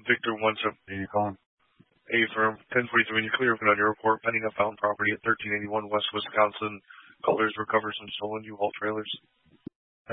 Victor 178, you calling? A firm, 1043 when you clear open on your report, pending a found property at 1381 West Wisconsin. Callers recover some stolen U-Haul trailers.